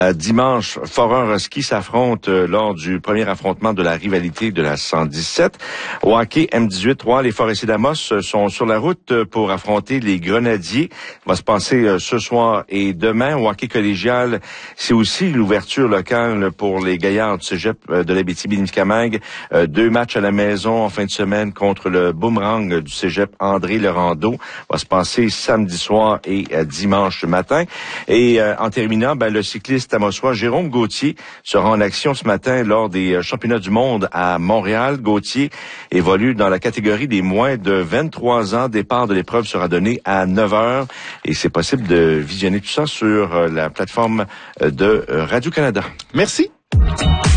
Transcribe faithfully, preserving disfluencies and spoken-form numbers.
Dimanche, Foreur Ski s'affronte lors du premier affrontement de la rivalité de la cent dix-sept. Au hockey M dix-huit trois, les Forestiers d'Amos sont sur la route pour affronter les Grenadiers. Ça va se passer ce soir et demain. Au hockey collégial, c'est aussi l'ouverture locale pour les Gaillards du Cégep de l'Abitibi-Témiscamingue. Deux matchs à la maison en fin de semaine contre le Boomerang du Cégep André Lerandeau. Ça va se passer samedi soir et dimanche matin. Et en terminant, ben, le cycliste Amosois Jérôme Gauthier sera en action ce matin lors des championnats du monde à Montréal. Gauthier évolue dans la catégorie des moins de vingt-trois ans. Départ de l'épreuve sera donné à neuf heures et c'est possible de visionner tout ça sur la plateforme de Radio-Canada. Merci.